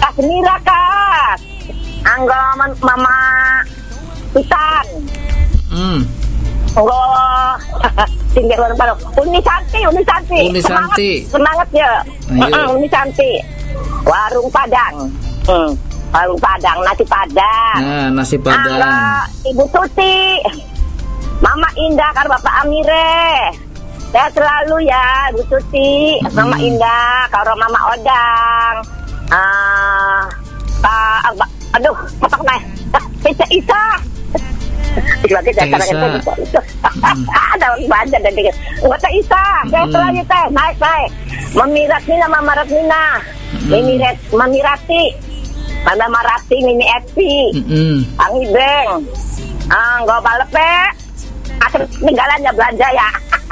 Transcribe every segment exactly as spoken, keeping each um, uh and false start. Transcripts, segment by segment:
Kasmira kas. Anggo mama Pisan. Hmm. Anggo tinggal orang baru. Uni Santi, Uni Santi. Uni Santi. Semangat, semangat ya. Uh-uh, Uni Santi. Warung Padang. Hmm. Warung Padang, nasi Padang. Nah, nasi Padang. Anggo Ibu Tuti. Mama Indah karo Bapak Amire. Saya selalu ya, Bu Tuti, hmm. Mama Indah, karo Mama Odang. Ah, uh, uh, aduh, apa namanya? Isa Isa. Sebagai dasar Isa. Ada banyak dan dikit. Enggak tak Isa, saya selalu teh, naik naik. Memiratnina, Mama Ratnina. Mimi Ret, Memirati. Mama Marati, Mimi Epi. Ang Ibeng. Ah, enggak balepe. Asal tinggalannya belanja ya.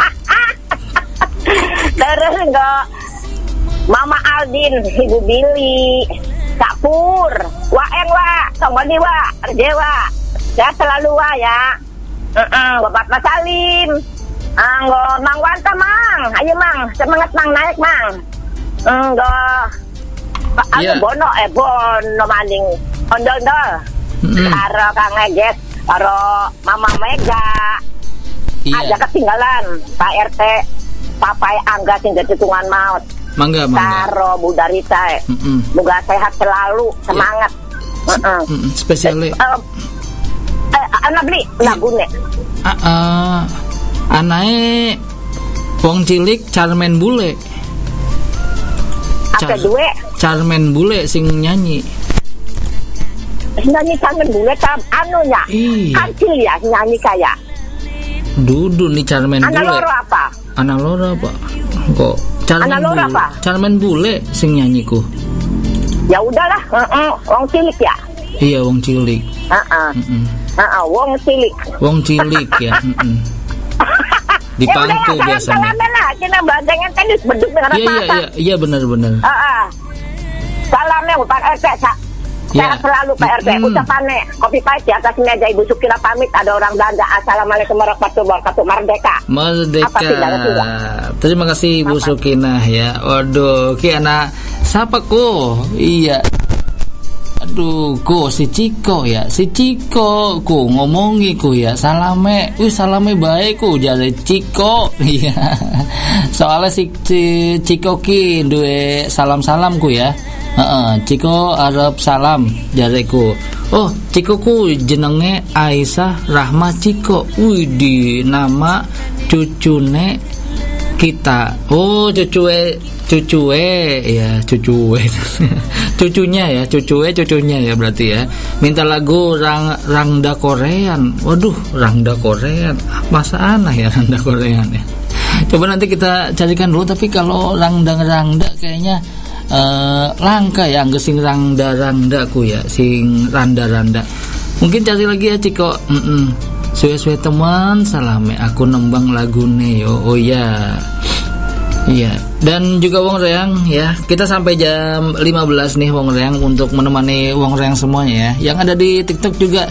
Terus enggak Mama Aldin, Ibu Billy, Kak Pur, Waeng wa, Songgoni wa, Arjewa. Saya selalu wa ya. Heeh, uh-uh, Bapak Mas Salim. Anggo Mang Wanta Mang, ayo Mang, semangat Mang naik Mang. Anggo Pak yeah. Bono eh Bono maning ondol-ondol. Mm-hmm. Karo Kang Eges, karo Mama Mega. Yeah. Aja ketinggalan Pak R T Papai Angga sing ditungan maut. Mangga, mangga. Karo Bu Darita. Heeh. Moga sehat selalu, semangat. Heeh. Yeah. Uh-uh. Spesial. Eh, uh, eh ana beli lagune. Heeh. Uh, uh, anae wong cilik Charmen bule. Apa duwe? Charmen bule sing nyanyi. Nyanyi Charmen bule tam anunya. Iya. Kancil ya nyanyi kayak. Dudu nih Charmen bule. Anak loro apa? Anak loro apa? Kok Charmen Anak loro apa? Charmen bule sing nyanyiku. Ya udahlah, heeh, wong cilik ya. Iya, wong cilik. Heeh. Heeh. Heeh, wong cilik. Wong cilik ya, heeh. Di pangku ya, biasanya. Salam lah, kena bandengan tenis beduk dengan apa? Iya, iya, iya benar-benar. Heeh. Salamnya Pak R T. Saya ya. Selalu Pak R T, mm. ucapannya kopi pahit di atas meja Ibu Sukira pamit. Ada orang belanja. Assalamualaikum warahmatullahi wabarakatuh. Merdeka. Merdeka. Terima kasih Ibu Sukina ya. Waduh, ki anak siapa ko? Iya. Aduh, ko si Ciko ya, si Ciko ku ngomongi ku ya, salame, wih salame baik ku jare Ciko, iya. Soalnya si, si Ciko ki duwe salam-salam ku ya. Heeh, Ciko arep salam jareku. Oh, Ciko ku jenenge Aisyah Rahma Ciko. Wih di nama cucune kita. Oh, cucue cucue ya, cucue. Cucunya ya, cucue cucunya ya berarti ya. Minta lagu Rang Rangda Korean. Waduh, Rangda Korean. Masa aneh ya Rangda Korean ya. Coba nanti kita carikan dulu, tapi kalau Rangda-rangda kayaknya Uh, langka ya, angge sing rangda-rangda ku ya, sing randa-randa. Mungkin cari lagi ya Ciko. Heeh. Suwe-suwe teman, salame aku nembang lagune yo. Oh ya. Iya. Dan juga Wong Reang ya. Kita sampai jam lima belas nih Wong Reang untuk menemani Wong Reang semuanya ya. Yang ada di TikTok juga.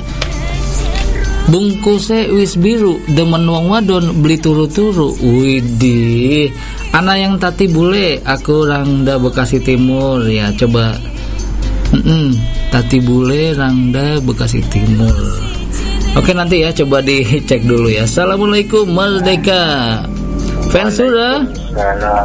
Bungkuse wis biru, demen wong wadon beli turu-turu. Widih. Anak yang tati bule, aku Rangda Bekasi Timur ya, coba. Mm-mm, tati bule Rangda Bekasi Timur. Oke nanti ya, coba dicek dulu ya. Assalamualaikum Merdeka. Fans sudah? Salam.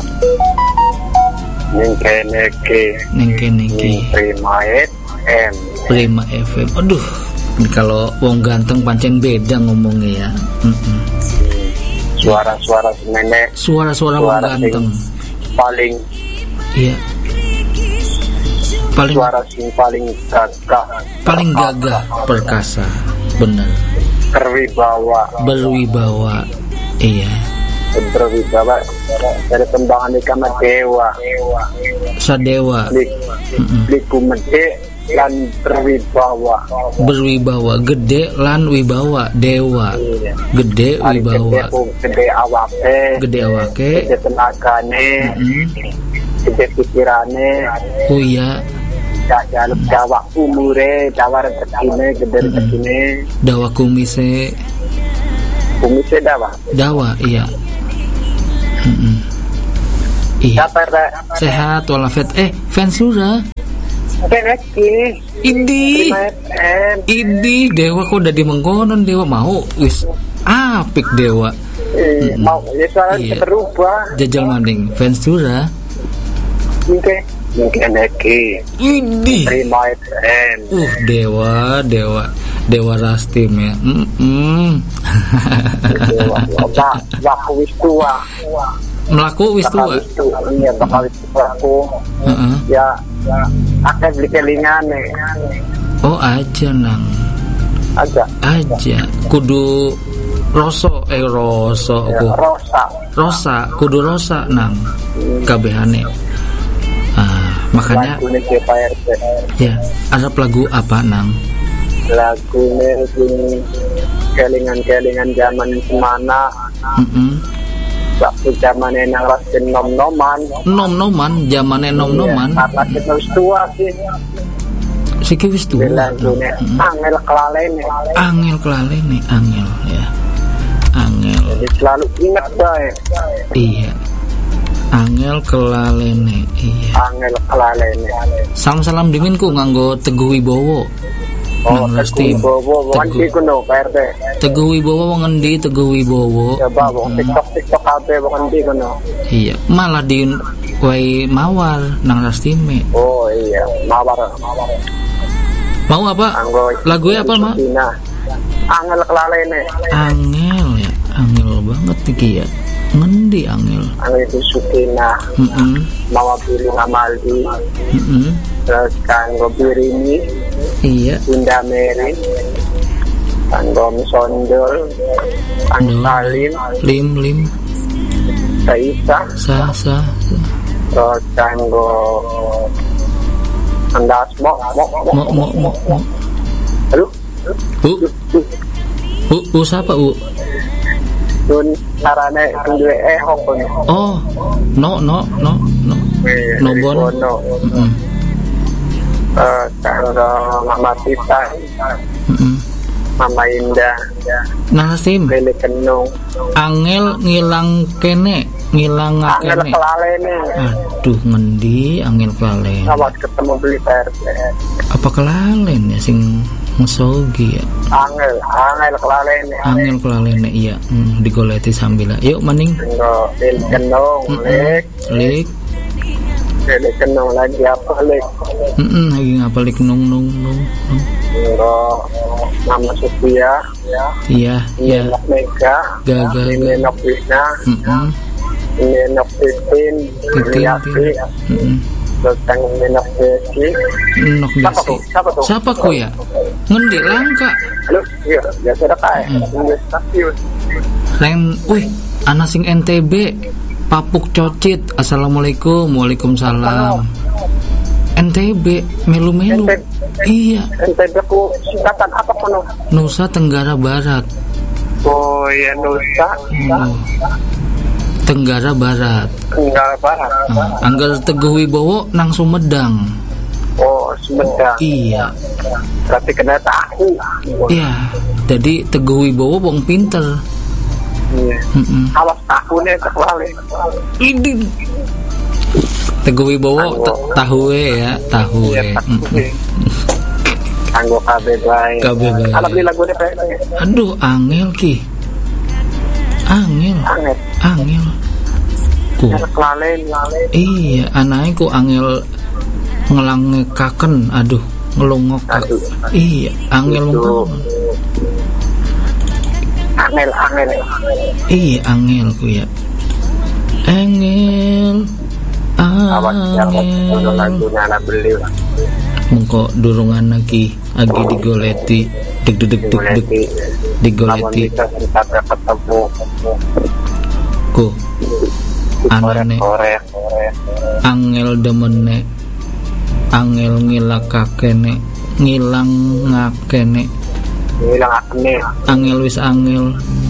Nengke neke. Nengke neke. Prima F M. Prima F M. Aduh, kalau wong ganteng pancen beda ngomongnya ya. Mm-mm. Suara-suara nenek, suara-suara wong ganteng paling iya paling suara sing paling gagah paling gagah perkasa benar, berwibawa berwibawa iya berwibawa dari tembangan di kamar dewa sadewa di kumede lan berwibawa berwibawa gede lan wibawa dewa gede wibawa gede awake gede awake gede tenagane gede pikirane oh iya dawa dawa umure dawa rezekine gede rezekine dawa kumise kumise dawa dawa iya iya sehat walafiat. Eh fans sudah Keneki. Idi. Prima F M. Idi Dewa kok udah dimengkonon Dewa mau wis apik Dewa. Eh, Mm-mm. mau ya soalnya Iya. berubah. Jajal manding fans Dura. Oke. Keneki. Idi. Prima F M. Uh Dewa Dewa Dewa Rastim ya. Mm-mm. Apa? Waku wis tua. Melaku wis Bakal tua. wis tua. Iya, bakal wis tua aku. Heeh. Ya, akeh beli kelingan nih. Oh aja nang Aja. aja kudu roso eh roso Ya, ku Rosa. rosa kudu rosa nang kabehane. Ah, makanya Lagunya J P R T. ya ada lagu apa nang? Lagunya sing kelingan-kelingan zaman semana. Mm-mm. Waktu zaman enang rasin nom-noman. Nom-noman zamane nom-noman Iya, karena kita wis tua sih. siki wis tua. Lagunya angel kelalene. Angel kelalene angel ya. Angel. Jadi selalu ingat bae. Iya. Angel kelalene iya. Angel kelalene. Salam-salam diminku nganggo Teguh Wibowo. Oh, Nang Rastim. Bobo, bukan Teguh. di kuno P R T. Teguh Wibowo wong endi Teguh Wibowo? Coba wong TikTok TikTok kabeh bukan di kuno. Iya, malah di Wai Mawar nang Rastime. Oh iya, mawar. Mau apa? Anggo. Lagunya apa, Mak? Cina. Angel kelalene. Angel ya, angel banget iki ya. Ngendi angel? Angel itu Sukina, Heeh. Mawa Billy Ngamaldi, Heeh. terus kanggo Birini, Iya. Bunda Mary, kanggo Misondol, kanggo Dol. Salim, Lim lim Saisa, sa sa. terus kanggo Andas Mo, Mo, Mo, Mo mo mo mo. Aduh, U U U siapa U? Dun sarane duwe ehok kono. Oh, no no no no. No bon. No. Heeh. Eh, kanggo Mama Tita, Heeh. Mama Indah, Nang Rastim. Lele Kenung, Angel ngilang kene, ngilang Angel kene. kelalene. Aduh ngendi angel kelalen. Awas ketemu beli P R T. Apa kelalen ya sing ngesogi ya. Angel, angel kelalene. Angel kelalen iya. Hmm, digoleti sambil. Yuk maning. Kanggo Lele Kenung, Lek, Lik. Lele Kenung lagi apa Lek? Heeh, lagi ngapalik nung nung nung. nung. Kanggo Mama Sophia, Iya, iya. Nenok Mega, Gagal. Nenok Wina, Heeh. Nenok Titin, Titin. Liati, Heeh. terus kanggo Nenok Desi. Nok Siapa desi. tuh? Siapa tuh? Siapa ku ya? Ngendi langka. Halo, iya, biasa ada kae. Ini stasiun. Ren, wih, anak sing N T B, Papuk Cocit. Assalamualaikum, waalaikumsalam. N T B, melu-melu. N T B. Iya, N T B ku singkatan apa kono? Nusa Tenggara Barat. Oh iya Nusa, Oh. Tenggara Barat. Tenggara Barat. Nah, Angger Teguh Wibowo nang Sumedang. Oh Sumedang. Iya, Berarti kena tahu. iya. Jadi Teguh Wibowo wong pinter. Iya. Mm-mm. Awas tahunnya keklale. Ini Teguh Wibowo t- tahu ya, tahu Iya ya. tahu. Kanggo K B bae. K B bae. Ala beli lagu P R T. Aduh, angel ki. Angel, Angel. angel. Ku. Keklale, lale. Iya, anaknya ku angel ngelangekaken, aduh, ngelongok. Aduh. Iya, angel Itu. mungkin. Angel, angel. Iya, angel ku ya. Angel. Awas yang Angel. lagunya ala beli. Mengko durungan lagi lagi digoleti deg deg deg deg deg Namun digoleti bisa kita ketemu. ku anane Korek, korek. angel demene angel ngilakakene ngilang ngakene Hilang akne. angel wis angel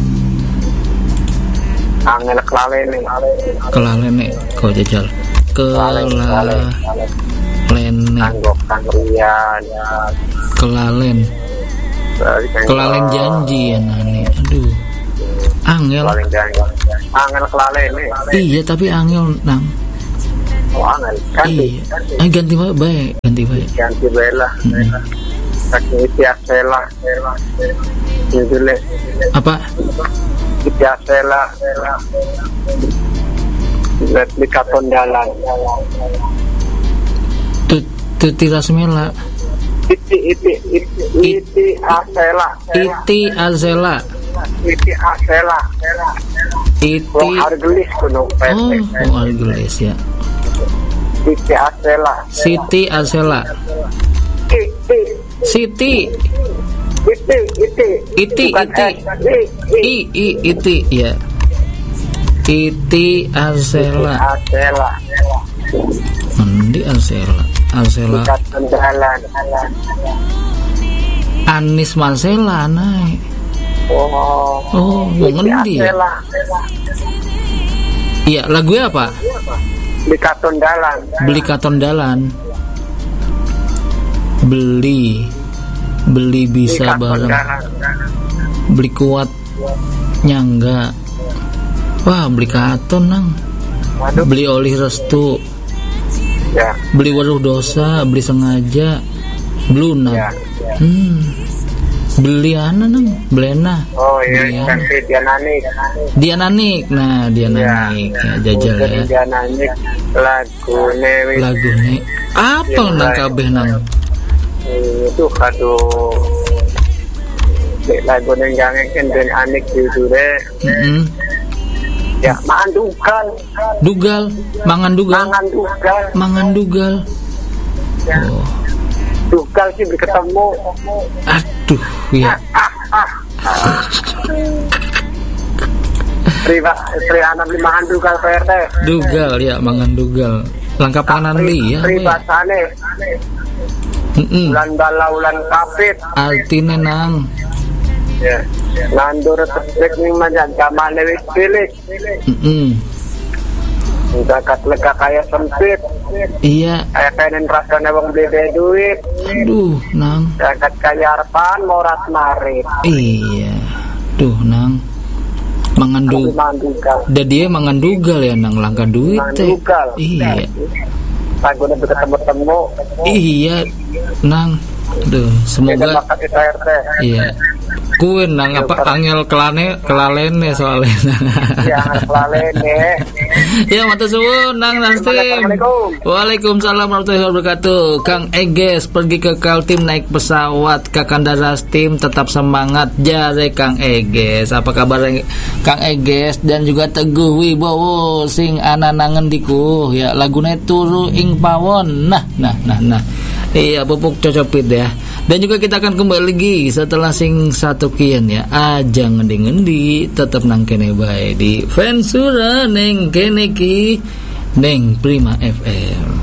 Angel keklale nih. kelalene kau jajal kelalene Kanggo kangrian. kelalen kelalen janji ya nani aduh angel Kelalen janji. Angel keklale nih. iya tapi angel nang Oh, angel. Ganti. Iya. Eh, ganti bae, bae, ganti bae. Ganti bela. Mm-mm. Kaki Tiasela. Judulnya. Apa? Tiasela. Replika Tondalan. Tuti Rasmela. Iti iti iti iti Asela. Iti Azela. Iti Asela. Iti. Wong Argelis kuno. Oh, Wong Argelis ya. Iti Asela. Siti Azela. Iti. Siti. Iti iti. Iti Bukan iti. S. I I i iti ya. Iti Azela. Asela. Mandi Azela. Azela. Dekat Pendalan. Anis Marcela naik. Oh. Oh, mau ngendi ya? Asela. Iya, lagunya apa? Dekat Tondalan. Beli katondalan. Beli. Beli bisa Dekat bareng. Tondalan. Beli kuat nyangga. Wah, beli katon nang. Waduh. Beli oli restu. Ya. Beli waduh dosa, beli sengaja. Bluna. Ya. Hmm. Beli ana nang, Blena. Oh iya, Beli ana. kan dia nanik. Dia nanik. Nah, dia nanik. Ya, jajal ya. Dia nanik lagu Newi. Lagu nih. Apa Ya, nang baik. kabeh nang? Itu kado lagu yang jangan dan anik judulnya. Mm-mm. Ya, mangan dugal. Dugal, mangan dugal, Mangan dugal. mangan dugal. Ya. Oh, Dugal sih berketemu. aduh, ya. Sri Sri Anam lima mangan dugal P R T. Dugal ya, mangan dugal. Langkah panganan li ya. Sri we. basane. Mm-mm. Ulan bala ulan kapit. Artine nang. Ya. Nandur tertek ning manjan gamane wis pilih. Mm-mm. Udah kat lega kaya sempit. Iya, Kayak pengen rasanya wong beli duit. aduh, nang. Jagat kaya arpan morat marit. Iya, duh, nang. Mangan Aku dugal. mangan dugal. Da dia mangan dugal ya, nang langkah duit Mangan teh. dugal. Iya, Lagu udah ketemu-temu. iya, nang. Duh, Kita semoga. makan di P R T. Iya. Kue nang apa angel kelane kelalene soalnya. Ya, kelalene. Ya mata suwun nang Nastim. Assalamualaikum. Waalaikumsalam warahmatullahi wabarakatuh. Kang Eges pergi ke Kaltim naik pesawat ke Kandarastim tetap semangat jare Kang Eges. Apa kabar Kang Eges dan juga Teguh Wibowo sing ananangen diku ya lagune turu ing pawon. Nah nah nah nah. Iya pupuk cocopit ya. Dan juga kita akan kembali lagi setelah sing satu kian ya. Aja ngendi-ngendi tetap nang kene bae di Fensura neng kene ki neng Prima F M.